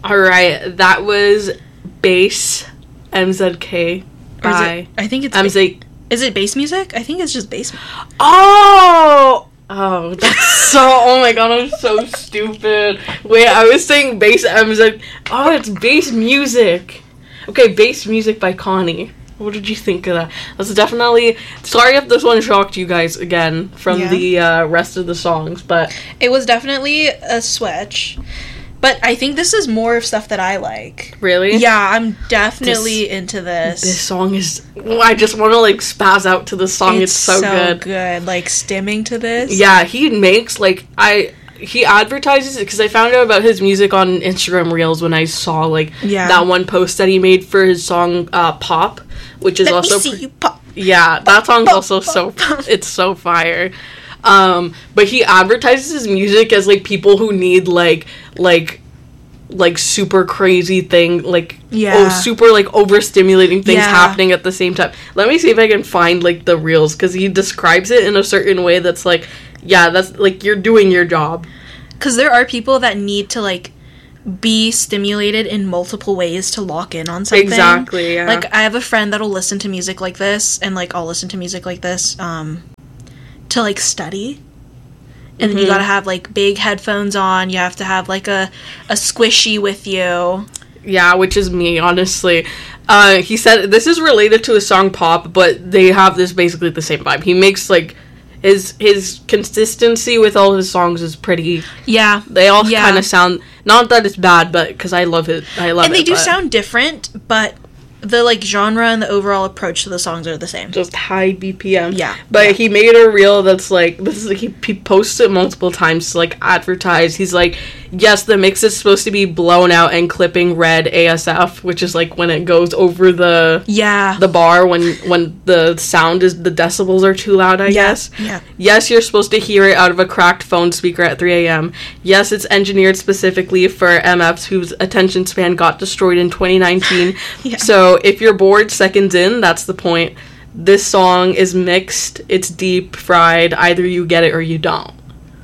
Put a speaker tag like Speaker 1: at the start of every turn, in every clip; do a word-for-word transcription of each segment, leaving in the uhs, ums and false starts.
Speaker 1: All right, that was Bass M Z K by
Speaker 2: it, I think it's
Speaker 1: M Z.
Speaker 2: Ba- is it bass music? I think it's just bass.
Speaker 1: Oh, oh, that's so. Oh my god, I'm so stupid. Wait, I was saying Bass M Z. Oh, it's Bass Music. Okay, Bass Music by Connie. What did you think of that? That's definitely... Sorry if this one shocked you guys again from yeah. the uh, rest of the songs, but...
Speaker 2: It was definitely a switch. But I think this is more of stuff that I like.
Speaker 1: Really?
Speaker 2: Yeah, I'm definitely this, into this.
Speaker 1: This song is... I just want to, like, spaz out to the song. It's, it's so, so good.
Speaker 2: good. Like, stimming to this.
Speaker 1: Yeah, he makes, like... I... He advertises it because I found out about his music on Instagram Reels when I saw, like, yeah. that one post that he made for his song, uh, Pop, which is
Speaker 2: Let
Speaker 1: also...
Speaker 2: Me see you pop.
Speaker 1: Yeah, that song's
Speaker 2: pop,
Speaker 1: also
Speaker 2: pop,
Speaker 1: so... It's so fire. Um, but he advertises his music as, like, people who need, like, like... like super crazy thing, like
Speaker 2: yeah.
Speaker 1: oh super like overstimulating things
Speaker 2: yeah.
Speaker 1: happening at the same time. Let me see if I can find like the reels, because he describes it in a certain way that's like, yeah, that's like you're doing your job.
Speaker 2: Because there are people that need to like be stimulated in multiple ways to lock in on something.
Speaker 1: Exactly. Yeah.
Speaker 2: Like I have a friend that'll listen to music like this, and like I'll listen to music like this um to like study. And mm-hmm. then you gotta have, like, big headphones on. You have to have, like, a, a squishy with you.
Speaker 1: Yeah, which is me, honestly. Uh, he said, this is related to his song Pop, but they have this basically the same vibe. He makes, like, his his consistency with all his songs is pretty...
Speaker 2: Yeah.
Speaker 1: They all
Speaker 2: yeah.
Speaker 1: kind of sound... Not that it's bad, but... Because I love it. I love it,
Speaker 2: And they do
Speaker 1: but,
Speaker 2: sound different, but... the, like, genre and the overall approach to the songs are the same.
Speaker 1: Just high B P M.
Speaker 2: Yeah.
Speaker 1: But
Speaker 2: yeah.
Speaker 1: he made a reel that's, like, this is, like, he, he posts it multiple times to, like, advertise. He's like, yes, the mix is supposed to be blown out and clipping red A S F, which is, like, when it goes over the...
Speaker 2: Yeah.
Speaker 1: The bar when, when the sound is... The decibels are too loud, I
Speaker 2: yeah.
Speaker 1: guess.
Speaker 2: Yeah.
Speaker 1: Yes, you're supposed to hear it out of a cracked phone speaker at three a.m. Yes, it's engineered specifically for M Fs whose attention span got destroyed in twenty nineteen. yeah. So, if you're bored seconds in, that's the point. This song is mixed, it's deep fried, either you get it or you don't.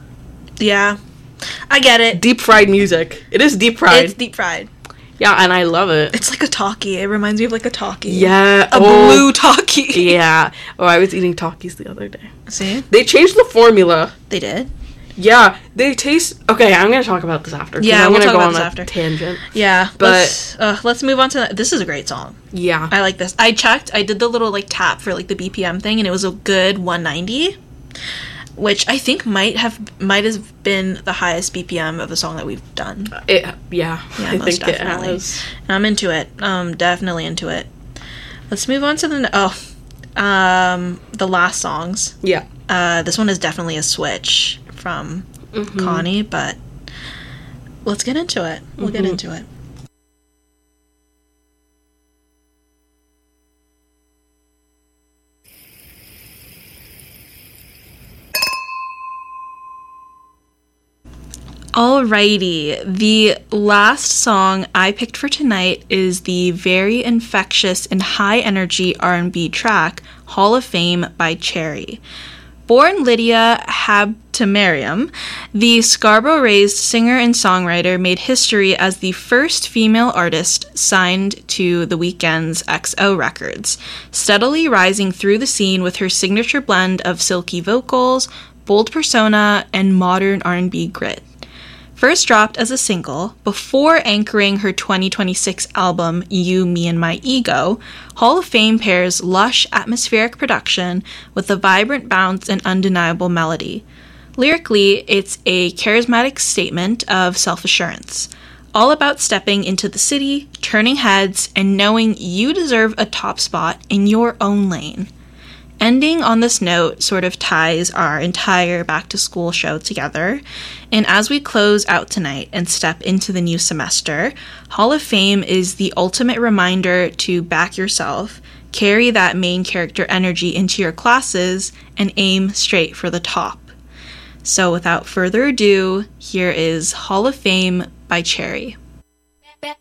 Speaker 2: Yeah. I get it.
Speaker 1: Deep fried music. It is deep fried.
Speaker 2: It's deep fried.
Speaker 1: Yeah, and I love it.
Speaker 2: It's like a Talkie. It reminds me of like a Talkie.
Speaker 1: Yeah.
Speaker 2: A
Speaker 1: oh,
Speaker 2: blue Talkie.
Speaker 1: Yeah. Oh, I was eating Talkies the other day.
Speaker 2: See?
Speaker 1: They changed the formula.
Speaker 2: They did?
Speaker 1: Yeah, they taste... Okay, I'm going to talk about this after.
Speaker 2: Yeah,
Speaker 1: I'm
Speaker 2: we'll
Speaker 1: gonna
Speaker 2: talk
Speaker 1: go
Speaker 2: about
Speaker 1: on
Speaker 2: this
Speaker 1: a
Speaker 2: after.
Speaker 1: tangent.
Speaker 2: Yeah,
Speaker 1: but
Speaker 2: let's, uh, let's move on to that. This is a great song.
Speaker 1: Yeah.
Speaker 2: I like this. I checked. I did the little, like, tap for, like, the B P M thing, and it was a good one ninety, which I think might have might have been the highest B P M of a song that we've done.
Speaker 1: It, yeah,
Speaker 2: yeah,
Speaker 1: I
Speaker 2: most
Speaker 1: think
Speaker 2: definitely.
Speaker 1: it has.
Speaker 2: And I'm into it. Um, definitely into it. Let's move on to the... Oh, um, the last songs.
Speaker 1: Yeah.
Speaker 2: Uh, this one is definitely a switch from mm-hmm. Connie, but let's get into it. We'll mm-hmm. get into it. Alrighty, the last song I picked for tonight is the very infectious and high-energy R and B track, Hall of Fame by Cherry. Born Lydia Habtemariam, the Scarborough-raised singer and songwriter made history as the first female artist signed to The Weeknd's X O Records, steadily rising through the scene with her signature blend of silky vocals, bold persona, and modern R and B grit. First dropped as a single, before anchoring her twenty twenty-six album, You, Me, and My Ego, Hall of Fame pairs lush, atmospheric production with a vibrant bounce and undeniable melody. Lyrically, it's a charismatic statement of self-assurance, all about stepping into the city, turning heads, and knowing you deserve a top spot in your own lane. Ending on this note sort of ties our entire back-to-school show together, and as we close out tonight and step into the new semester, Hall of Fame is the ultimate reminder to back yourself, carry that main character energy into your classes, and aim straight for the top. So without further ado, here is Hall of Fame by Cherry.